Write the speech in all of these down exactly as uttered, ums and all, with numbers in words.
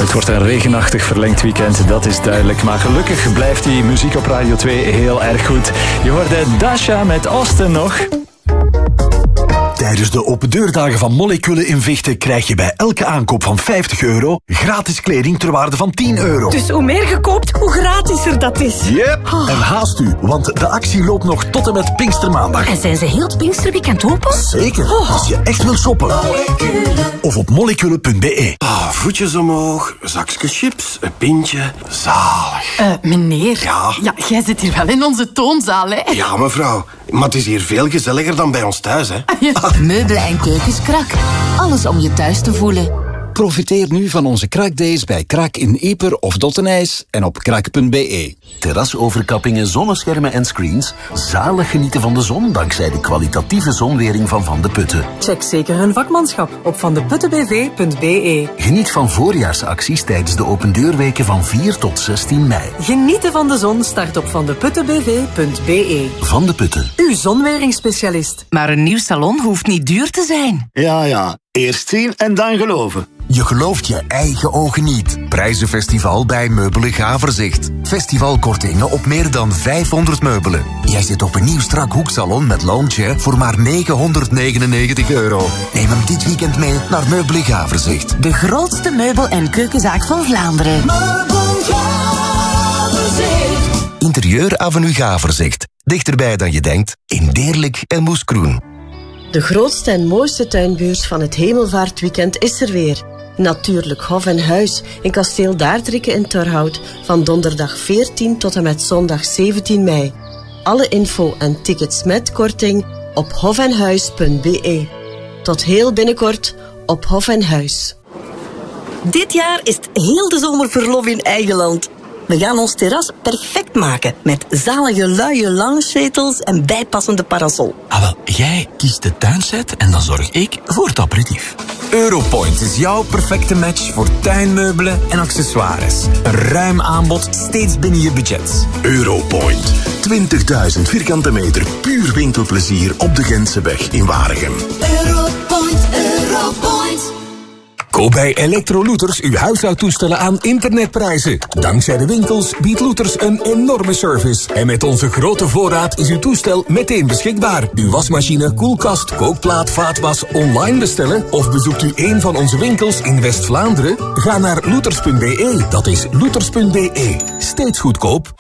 Het wordt een regenachtig verlengd weekend, dat is duidelijk. Maar gelukkig blijft die muziek op Radio twee heel erg goed. Je hoorde Dasha met Austin nog. Tijdens de opendeurdagen van Molecule in Vichten krijg je bij elke aankoop van vijftig euro gratis kleding ter waarde van tien euro. Dus hoe meer je koopt, hoe gratisser dat is. Yep. Oh. En haast u, want de actie loopt nog tot en met Pinkstermaandag. En zijn ze heel het Pinksterweekend open? Zeker, oh. Als je echt wil shoppen. Molecule. Of op molecule punt b e. Ah, voetjes omhoog, zakje chips, een pintje, zalig. Uh, meneer, ja? ja, jij zit hier wel in onze toonzaal, hè? Ja, mevrouw, maar het is hier veel gezelliger dan bij ons thuis, hè? Ja. Meubelen en keukens Krak. Alles om je thuis te voelen. Profiteer nu van onze Krakdays bij Krak in Ieper of Dottenijs en op krak punt b e. Terrasoverkappingen, zonneschermen en screens. Zalig genieten van de zon dankzij de kwalitatieve zonwering van Van de Putten. Check zeker hun vakmanschap op van de putten b v punt b e. Geniet van voorjaarsacties tijdens de opendeurweken van vier tot zestien mei. Genieten van de zon start op van de putten b v punt b e. Van de Putten. Uw zonweringsspecialist. Maar een nieuw salon hoeft niet duur te zijn. Ja, ja. Eerst zien en dan geloven. Je gelooft je eigen ogen niet. Prijzenfestival bij Meubelen Gaverzicht. Festivalkortingen op meer dan vijfhonderd meubelen. Jij zit op een nieuw strak hoeksalon met lounge voor maar negenhonderdnegenennegentig euro. Neem hem dit weekend mee naar Meubelen Gaverzicht. De grootste meubel- en keukenzaak van Vlaanderen. Interieur Avenue Gaverzicht. Dichterbij dan je denkt, in Deerlijk en Moeskroen. De grootste en mooiste tuinbeurs van het Hemelvaartweekend is er weer. Natuurlijk Hof en Huis in Kasteel Daardrikke in Torhout van donderdag veertien tot en met zondag zeventien mei. Alle info en tickets met korting op hof en huis punt b e. Tot heel binnenkort op Hof en Huis. Dit jaar is het heel de zomer verlof in eigen land. We gaan ons terras perfect maken met zalige luie loungezetels en bijpassende parasol. Ah, wel, jij kiest de tuinset en dan zorg ik voor het aperitief. Europoint is jouw perfecte match voor tuinmeubelen en accessoires. Een ruim aanbod, steeds binnen je budget. Europoint. twintigduizend vierkante meter puur winkelplezier op de Gentseweg in Waregem. Europoint, Europoint. Koop bij Electro-Looters uw huishoudtoestellen aan internetprijzen. Dankzij de winkels biedt Looters een enorme service. En met onze grote voorraad is uw toestel meteen beschikbaar. Uw wasmachine, koelkast, kookplaat, vaatwas online bestellen? Of bezoekt u een van onze winkels in West-Vlaanderen? Ga naar looters punt b e. Dat is looters punt b e. Steeds goedkoop.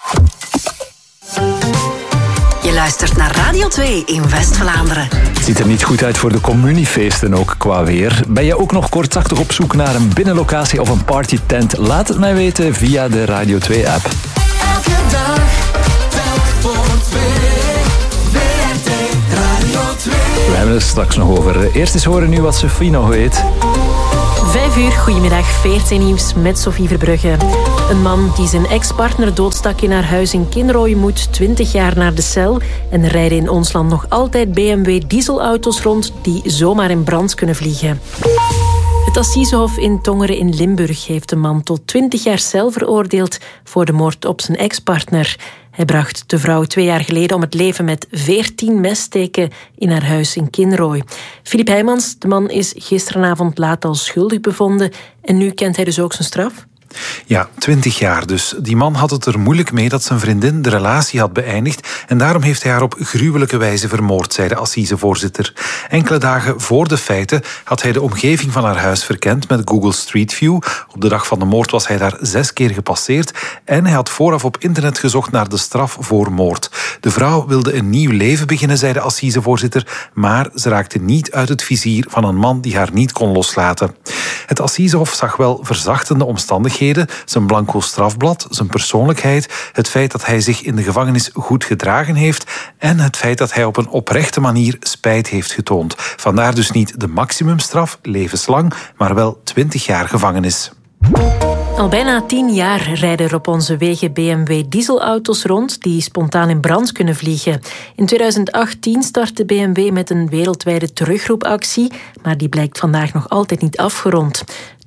Je luistert naar Radio twee in West-Vlaanderen. Het ziet er niet goed uit voor de communiefeesten ook qua weer. Ben je ook nog kortachtig op zoek naar een binnenlocatie of een partytent? Laat het mij weten via de Radio twee app. Elke dag, telk voor twee. W R T Radio twee. We hebben het straks nog over. Eerst eens horen nu wat Sophie nog weet. Vijf uur, goedemiddag, V R T Nieuws met Sophie Verbrugge. Een man die zijn ex-partner doodstak in haar huis in Kinrooi moet twintig jaar naar de cel. En er rijden in ons land nog altijd B M W dieselauto's rond die zomaar in brand kunnen vliegen. Het Assisehof in Tongeren in Limburg heeft de man tot twintig jaar cel veroordeeld voor de moord op zijn ex-partner. Hij bracht de vrouw twee jaar geleden om het leven met veertien messteken in haar huis in Kinrooi. Filip Heijmans, de man is gisteravond laat al schuldig bevonden en nu kent hij dus ook zijn straf? Ja, twintig jaar dus. Die man had het er moeilijk mee dat zijn vriendin de relatie had beëindigd en daarom heeft hij haar op gruwelijke wijze vermoord, zei de assisevoorzitter. Enkele dagen voor de feiten had hij de omgeving van haar huis verkend met Google Street View. Op de dag van de moord was hij daar zes keer gepasseerd en hij had vooraf op internet gezocht naar de straf voor moord. De vrouw wilde een nieuw leven beginnen, zei de assisevoorzitter, maar ze raakte niet uit het vizier van een man die haar niet kon loslaten. Het Assisehof zag wel verzachtende omstandigheden, zijn blanco strafblad, zijn persoonlijkheid, het feit dat hij zich in de gevangenis goed gedragen heeft en het feit dat hij op een oprechte manier spijt heeft getoond. Vandaar dus niet de maximumstraf, levenslang, maar wel twintig jaar gevangenis. Al bijna tien jaar rijden er op onze wegen B M W dieselauto's rond die spontaan in brand kunnen vliegen. In tweeduizend achttien startte B M W met een wereldwijde terugroepactie, maar die blijkt vandaag nog altijd niet afgerond.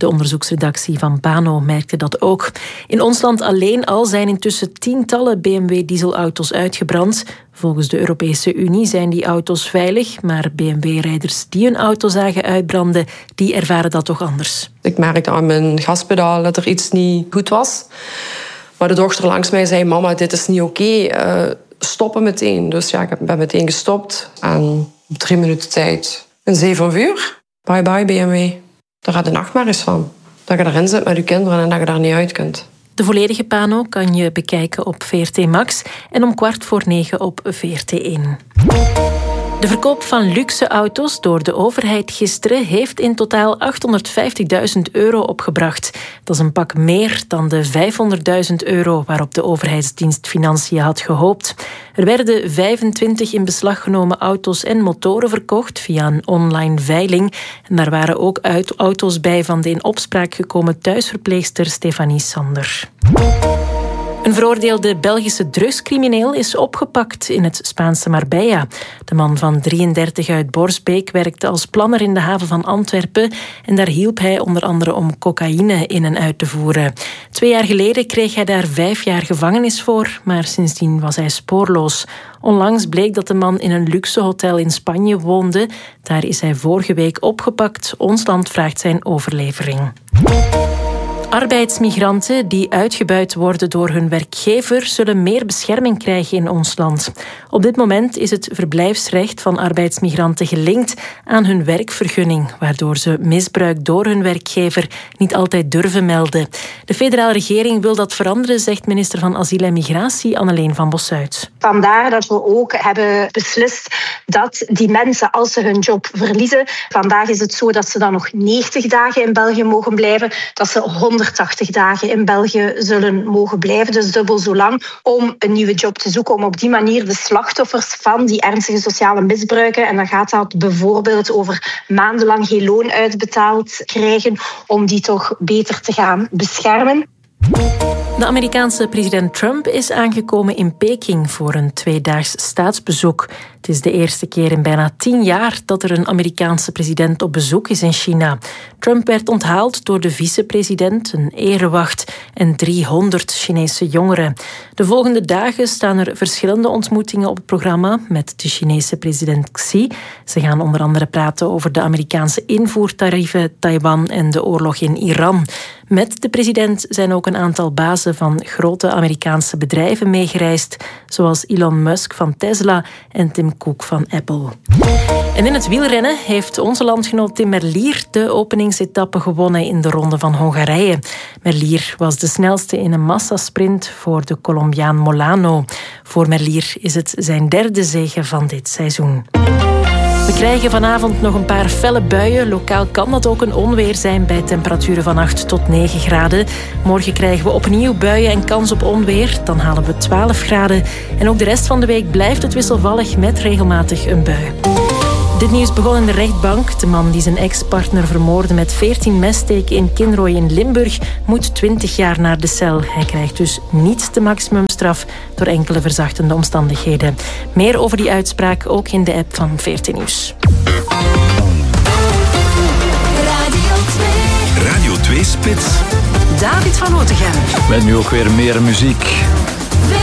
De onderzoeksredactie van Bano merkte dat ook. In ons land alleen al zijn intussen tientallen B M W-dieselauto's uitgebrand. Volgens de Europese Unie zijn die auto's veilig, maar B M W-rijders die hun auto zagen uitbranden, die ervaren dat toch anders. Ik merkte aan mijn gaspedaal dat er iets niet goed was. Maar de dochter langs mij zei, mama, dit is niet oké. Okay. Uh, stoppen meteen. Dus ja, ik ben meteen gestopt. En op drie minuten tijd, in zeven uur, bye bye B M W. Daar gaat de nachtmerries van. Dat je erin zit met je kinderen en dat je daar niet uit kunt. De volledige Pano kan je bekijken op V R T Max en om kwart voor negen op V R T één. De verkoop van luxe auto's door de overheid gisteren heeft in totaal achthonderdvijftigduizend euro opgebracht. Dat is een pak meer dan de vijfhonderdduizend euro waarop de overheidsdienst Financiën had gehoopt. Er werden vijfentwintig in beslag genomen auto's en motoren verkocht via een online veiling. En daar waren ook auto's bij van de in opspraak gekomen thuisverpleegster Stefanie Sander. Een veroordeelde Belgische drugscrimineel is opgepakt in het Spaanse Marbella. De man van drieëndertig uit Borsbeek werkte als planner in de haven van Antwerpen en daar hielp hij onder andere om cocaïne in en uit te voeren. Twee jaar geleden kreeg hij daar vijf jaar gevangenis voor, maar sindsdien was hij spoorloos. Onlangs bleek dat de man in een luxe hotel in Spanje woonde. Daar is hij vorige week opgepakt. Ons land vraagt zijn overlevering. Arbeidsmigranten die uitgebuit worden door hun werkgever zullen meer bescherming krijgen in ons land. Op dit moment is het verblijfsrecht van arbeidsmigranten gelinkt aan hun werkvergunning, waardoor ze misbruik door hun werkgever niet altijd durven melden. De federale regering wil dat veranderen, zegt minister van Asiel en Migratie Anneleen van Bossuyt. Vandaar dat we ook hebben beslist dat die mensen, als ze hun job verliezen, vandaag is het zo dat ze dan nog negentig dagen in België mogen blijven, dat ze honderdtachtig dagen in België zullen mogen blijven, dus dubbel zo lang, om een nieuwe job te zoeken, om op die manier de slachtoffers van die ernstige sociale misbruiken, en dan gaat dat bijvoorbeeld over maandenlang geen loon uitbetaald krijgen, om die toch beter te gaan beschermen. De Amerikaanse president Trump is aangekomen in Peking voor een tweedaags staatsbezoek. Het is de eerste keer in bijna tien jaar dat er een Amerikaanse president op bezoek is in China. Trump werd onthaald door de vicepresident, een erewacht en driehonderd Chinese jongeren. De volgende dagen staan er verschillende ontmoetingen op het programma met de Chinese president Xi. Ze gaan onder andere praten over de Amerikaanse invoertarieven, Taiwan en de oorlog in Iran. Met de president zijn ook een aantal bazen van grote Amerikaanse bedrijven meegereisd, zoals Elon Musk van Tesla en Tim Cook van Apple. En in het wielrennen heeft onze landgenoot Tim Merlier de openingsetappe gewonnen in de Ronde van Hongarije. Merlier was de snelste in een massasprint voor de Colombiaan Molano. Voor Merlier is het zijn derde zege van dit seizoen. We krijgen vanavond nog een paar felle buien. Lokaal kan dat ook een onweer zijn bij temperaturen van acht tot negen graden. Morgen krijgen we opnieuw buien en kans op onweer. Dan halen we twaalf graden. En ook de rest van de week blijft het wisselvallig met regelmatig een bui. Dit nieuws begon in de rechtbank. De man die zijn ex-partner vermoordde met veertien messteken in Kinrooi in Limburg moet twintig jaar naar de cel. Hij krijgt dus niet de maximumstraf door enkele verzachtende omstandigheden. Meer over die uitspraak ook in de app van V R T Nieuws. Radio twee Spits. David van Otegem. Met nu ook weer meer muziek.